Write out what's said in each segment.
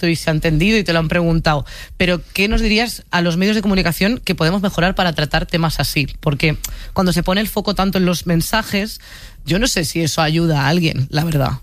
perfecto y se ha entendido y te lo han preguntado. Pero ¿qué nos dirías a los medios de comunicación que podemos mejorar para tratar temas así? Porque cuando se pone el foco tanto en los mensajes, yo no sé si eso ayuda a alguien, la verdad.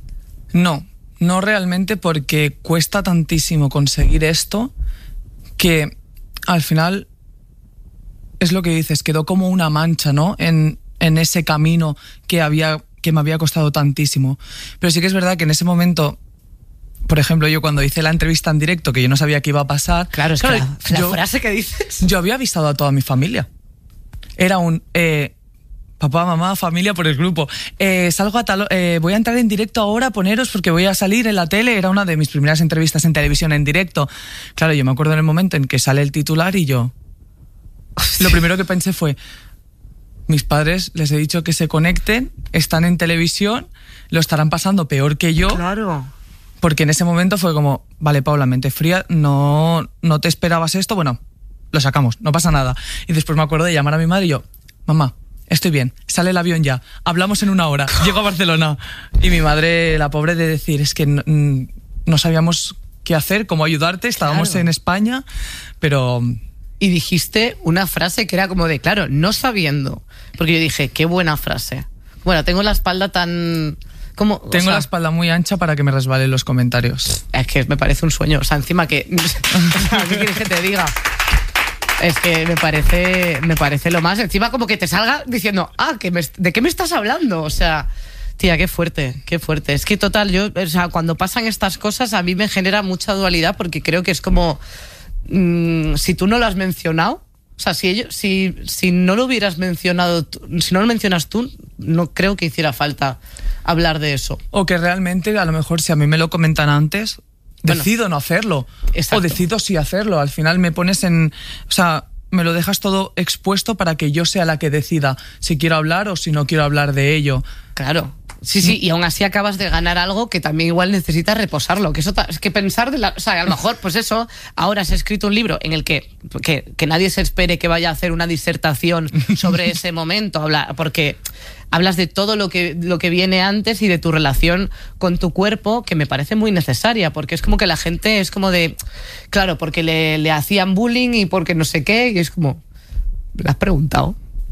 No realmente, porque cuesta tantísimo conseguir esto que al final es lo que dices, quedó como una mancha, ¿no? En ese camino que me había costado tantísimo. Pero sí que es verdad que en ese momento, por ejemplo, yo cuando hice la entrevista en directo, que yo no sabía qué iba a pasar... Claro, es que la frase que dices... Yo había avisado a toda mi familia. Era un... papá, mamá, familia por el grupo. Salgo voy a entrar en directo ahora, poneros porque voy a salir en la tele. Era una de mis primeras entrevistas en televisión en directo. Claro, yo me acuerdo en el momento en que sale el titular y yo... Lo primero que pensé fue... Mis padres, les he dicho que se conecten, están en televisión, lo estarán pasando peor que yo. Claro. Porque en ese momento fue como, vale, Paula, mente fría, no te esperabas esto, bueno, lo sacamos, no pasa nada. Y después me acuerdo de llamar a mi madre y yo, mamá, estoy bien, sale el avión ya, hablamos en 1 hora, llego a Barcelona. Y mi madre, la pobre, de decir, es que no sabíamos qué hacer, cómo ayudarte, estábamos en España, pero... Y dijiste una frase que era como de, claro, no sabiendo. Porque yo dije, qué buena frase. Bueno, tengo la espalda tan... Tengo la espalda muy ancha para que me resbalen los comentarios. Es que me parece un sueño. O sea, encima que... ¿Qué quieres que te diga? Es que me parece lo más. Encima como que te salga diciendo, ¿de qué me estás hablando? O sea... Tía, qué fuerte, qué fuerte. Es que total, cuando pasan estas cosas a mí me genera mucha dualidad porque creo que es como... si tú no lo has mencionado, o sea, si no lo hubieras mencionado, si no lo mencionas tú, no creo que hiciera falta hablar de eso. O que realmente, a lo mejor, si a mí me lo comentan antes, decido no hacerlo. Exacto. O decido sí hacerlo. Al final me pones en... O sea, me lo dejas todo expuesto para que yo sea la que decida si quiero hablar o si no quiero hablar de ello. Claro. Sí, y aún así acabas de ganar algo que también igual necesitas reposarlo. Que eso es que pensar o sea, a lo mejor, pues eso, ahora has escrito un libro en el que nadie se espere que vaya a hacer una disertación sobre ese momento, porque hablas de todo lo que viene antes y de tu relación con tu cuerpo, que me parece muy necesaria, porque es como que la gente es como de, claro, porque le hacían bullying y porque no sé qué, y es como, ¿le has preguntado?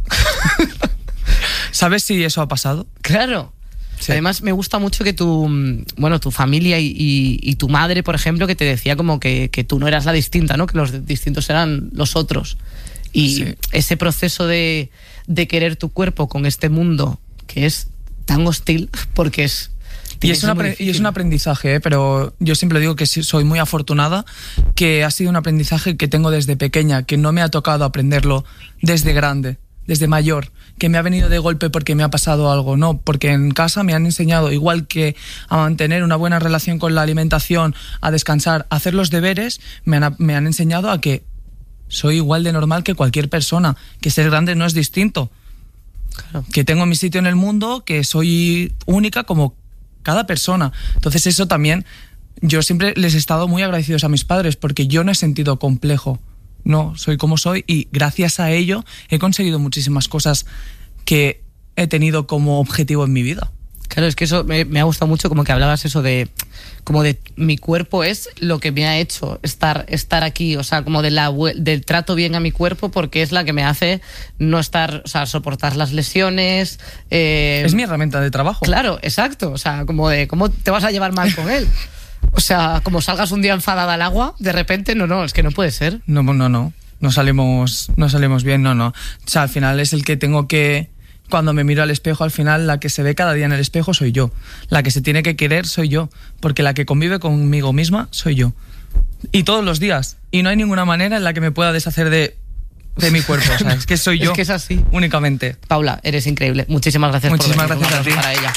¿Sabes si eso ha pasado? Claro. Sí. Además me gusta mucho que tu familia y tu madre, por ejemplo, que te decía como que tú no eras la distinta, ¿no? Que los distintos eran los otros. Y ese proceso de querer tu cuerpo con este mundo que es tan hostil, porque es... Y es un aprendizaje, pero yo siempre digo que soy muy afortunada, que ha sido un aprendizaje que tengo desde pequeña, que no me ha tocado aprenderlo desde grande, desde mayor, que me ha venido de golpe porque me ha pasado algo, no, porque en casa me han enseñado, igual que a mantener una buena relación con la alimentación, a descansar, a hacer los deberes, me han enseñado a que soy igual de normal que cualquier persona, que ser grande no es distinto, claro. Que tengo mi sitio en el mundo, que soy única como cada persona. Entonces eso también, yo siempre les he estado muy agradecidos a mis padres porque yo no he sentido complejo. No, soy como soy y gracias a ello he conseguido muchísimas cosas que he tenido como objetivo en mi vida. Claro, es que eso me ha gustado mucho, como que hablabas eso de mi cuerpo es lo que me ha hecho estar aquí, o sea, como del trato bien a mi cuerpo, porque es la que me hace no estar, o sea, soportar las lesiones. Es mi herramienta de trabajo. Claro, exacto, o sea, como de cómo te vas a llevar mal con él. O sea, como salgas un día enfadada al agua, de repente, no, es que no puede ser. No salimos bien, no. O sea, al final es el que tengo que... Cuando me miro al espejo, al final la que se ve cada día en el espejo soy yo. La que se tiene que querer soy yo. Porque la que convive conmigo misma soy yo. Y todos los días. Y no hay ninguna manera en la que me pueda deshacer de mi cuerpo. O sea, es que soy yo. Es que es así. Únicamente. Paula, eres increíble. Muchísimas gracias Muchísimas por venir. Gracias a ti. Para ella.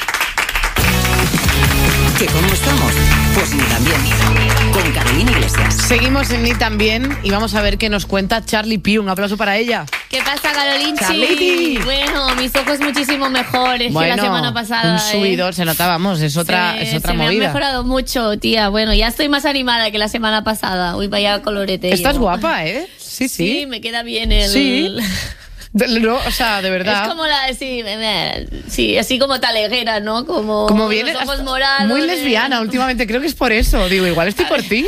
¿Que cómo estamos? Pues ni tan bien. Con Carolina Iglesias. Seguimos en Ni También y vamos a ver qué nos cuenta Charlie P. Un aplauso para ella. ¿Qué pasa, Carolinchi? Charlie. Bueno, mis ojos muchísimo mejores que la semana pasada. Un subidor, se notábamos, es otra se movida. Me han mejorado mucho, tía. Bueno, ya estoy más animada que la semana pasada. Uy, vaya colorete. Estás guapa, ¿eh? Sí. Sí, me queda bien el... Sí. No, o sea, de verdad. Es como sí, así como taleguera, ¿no? Como viene los ojos morados. muy lesbiana últimamente, creo que es por eso. Digo, igual estoy por ti.